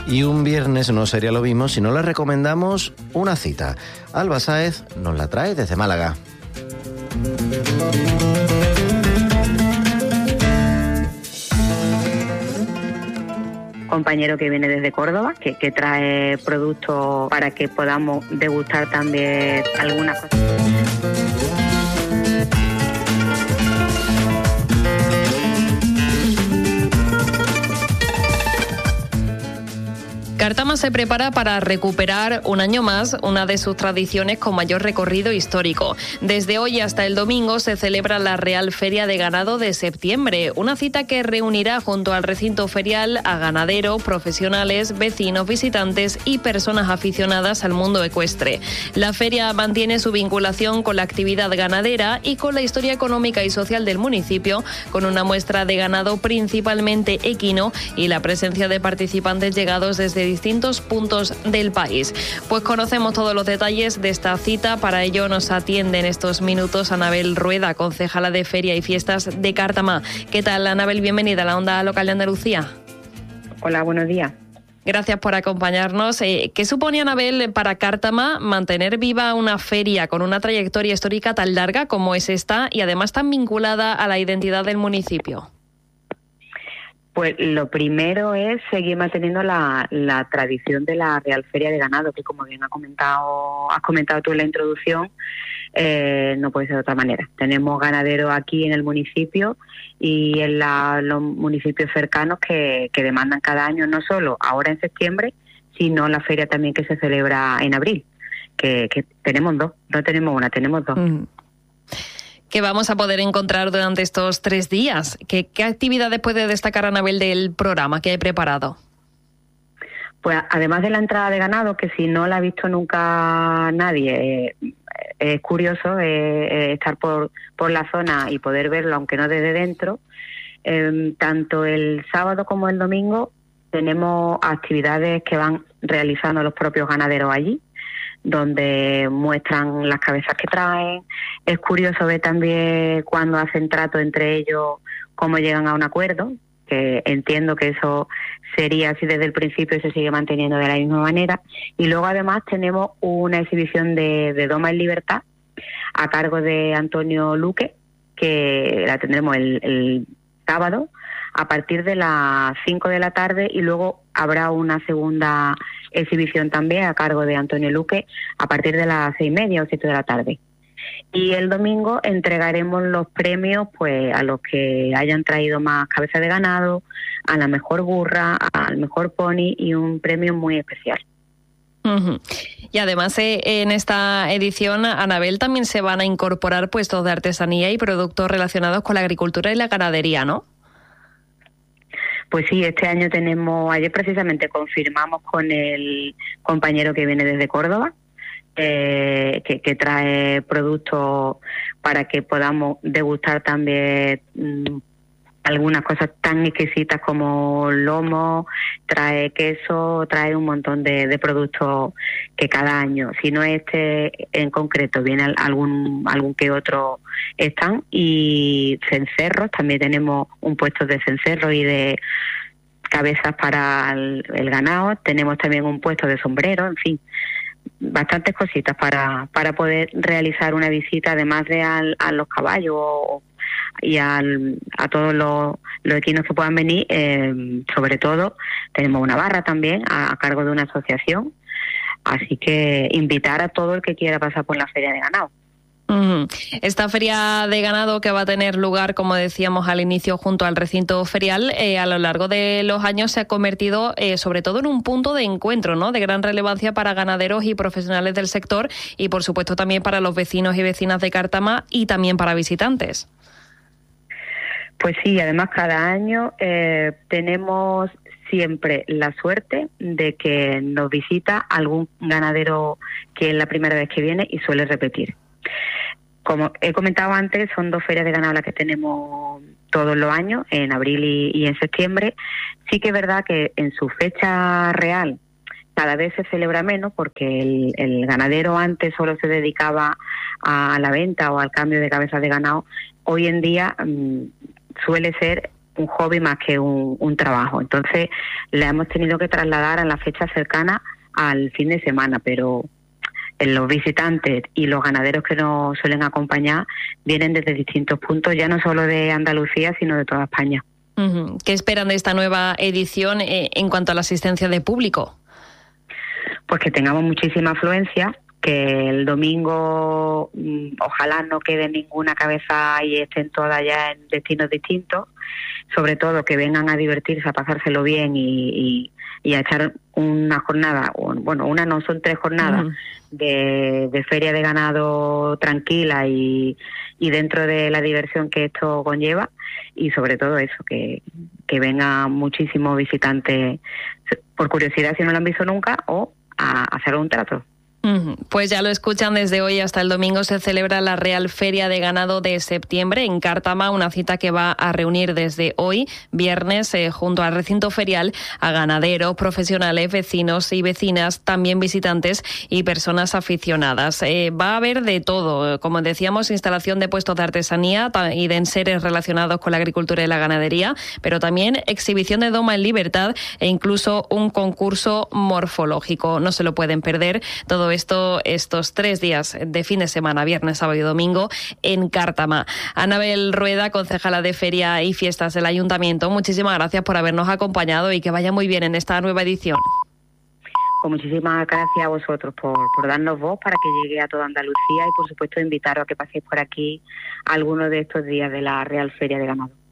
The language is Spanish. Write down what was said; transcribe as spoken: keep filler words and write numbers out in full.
Y un viernes no sería lo mismo si no le recomendamos una cita. Alba Sáez nos la trae desde Málaga. Compañero que viene desde Córdoba, que, que trae productos para que podamos degustar también algunas cosas. Cártama se prepara para recuperar un año más una de sus tradiciones con mayor recorrido histórico. Desde hoy hasta el domingo se celebra la Real Feria de Ganado de septiembre, una cita que reunirá junto al recinto ferial a ganaderos, profesionales, vecinos, visitantes y personas aficionadas al mundo ecuestre. La feria mantiene su vinculación con la actividad ganadera y con la historia económica y social del municipio, con una muestra de ganado principalmente equino y la presencia de participantes llegados desde distintos puntos del país. Pues conocemos todos los detalles de esta cita. Para ello nos atiende en estos minutos Anabel Rueda, concejala de Feria y Fiestas de Cártama. ¿Qué tal, Anabel? Bienvenida a la Onda Local de Andalucía. Hola, buenos días. Gracias por acompañarnos. Eh, ¿Qué supone, Anabel, para Cártama mantener viva una feria con una trayectoria histórica tan larga como es esta y además tan vinculada a la identidad del municipio? Pues lo primero es seguir manteniendo la, la tradición de la Real Feria de Ganado, que como bien ha comentado, has comentado tú en la introducción, eh, no puede ser de otra manera. Tenemos ganaderos aquí en el municipio y en la, los municipios cercanos que, que demandan cada año, no solo ahora en septiembre, sino la feria también que se celebra en abril, que, que tenemos dos, no tenemos una, tenemos dos. Mm. ¿Qué vamos a poder encontrar durante estos tres días? ¿Qué, qué actividades puede destacar, Anabel, del programa que he preparado? Pues además de la entrada de ganado, que si no la ha visto nunca nadie, eh, es curioso eh, eh, estar por, por la zona y poder verlo, aunque no desde dentro. Eh, tanto el sábado como el domingo tenemos actividades que van realizando los propios ganaderos allí, donde muestran las cabezas que traen. Es curioso ver también cuando hacen trato entre ellos, cómo llegan a un acuerdo, que entiendo que eso sería así desde el principio y se sigue manteniendo de la misma manera. Y luego además tenemos una exhibición de, de Doma en Libertad a cargo de Antonio Luque, que la tendremos el, el sábado a partir de las cinco de la tarde, y luego habrá una segunda exhibición también a cargo de Antonio Luque a partir de las seis y media o siete de la tarde. Y el domingo entregaremos los premios pues a los que hayan traído más cabezas de ganado, a la mejor burra, al mejor pony y un premio muy especial. Uh-huh. Y además eh, en esta edición, Anabel, también se van a incorporar puestos de artesanía y productos relacionados con la agricultura y la ganadería, ¿no? Pues sí, este año tenemos, ayer precisamente confirmamos con el compañero que viene desde Córdoba, eh, que, que trae productos para que podamos degustar también mmm, algunas cosas tan exquisitas como lomo, trae queso, trae un montón de, de productos que cada año, si no este en concreto, viene algún algún que otro stand. Y cencerros, también tenemos un puesto de cencerros y de cabezas para el, el ganado, tenemos también un puesto de sombreros, en fin, bastantes cositas para, para poder realizar una visita, además de al, a los caballos o, y al, a todos los, los equinos que puedan venir. Eh, sobre todo tenemos una barra también a, a cargo de una asociación, así que invitar a todo el que quiera pasar por la feria de ganado. Uh-huh. Esta feria de ganado, que va a tener lugar, como decíamos al inicio, junto al recinto ferial, eh, a lo largo de los años se ha convertido eh, sobre todo en un punto de encuentro, ¿no?, de gran relevancia para ganaderos y profesionales del sector, y por supuesto también para los vecinos y vecinas de Cártama y también para visitantes. Pues sí, además cada año eh, tenemos siempre la suerte de que nos visita algún ganadero que es la primera vez que viene y suele repetir. Como he comentado antes, son dos ferias de ganado las que tenemos todos los años, en abril y, y en septiembre. Sí que es verdad que en su fecha real cada vez se celebra menos, porque el, el ganadero antes solo se dedicaba a la venta o al cambio de cabezas de ganado. Hoy en día mmm, suele ser un hobby más que un, un trabajo. Entonces la hemos tenido que trasladar a la fecha cercana al fin de semana, pero los visitantes y los ganaderos que nos suelen acompañar vienen desde distintos puntos, ya no solo de Andalucía, sino de toda España. Uh-huh. ¿Qué esperan de esta nueva edición eh, en cuanto a la asistencia de público? Pues que tengamos muchísima afluencia, que el domingo mmm, ojalá no quede ninguna cabeza y estén todas ya en destinos distintos, sobre todo que vengan a divertirse, a pasárselo bien y, y, y a echar una jornada, bueno, una no, son tres jornadas uh-huh. de, de feria de ganado tranquila y, y dentro de la diversión que esto conlleva, y sobre todo eso, que, que vengan muchísimos visitantes por curiosidad si no lo han visto nunca o a hacer un trato. Pues ya lo escuchan, desde hoy hasta el domingo se celebra la Real Feria de Ganado de septiembre en Cártama, una cita que va a reunir desde hoy, viernes, eh, junto al recinto ferial, a ganaderos, profesionales, vecinos y vecinas, también visitantes y personas aficionadas. Eh, va a haber de todo, como decíamos, instalación de puestos de artesanía y de enseres relacionados con la agricultura y la ganadería, pero también exhibición de doma en libertad e incluso un concurso morfológico. No se lo pueden perder. Todo esto estos tres días de fin de semana, viernes, sábado y domingo, en Cártama. Anabel Rueda, concejala de Feria y Fiestas del Ayuntamiento, muchísimas gracias por habernos acompañado y que vaya muy bien en esta nueva edición. Pues muchísimas gracias a vosotros por, por darnos voz para que llegue a toda Andalucía y, por supuesto, invitaros a que paséis por aquí algunos de estos días de la Real Feria de Ganado.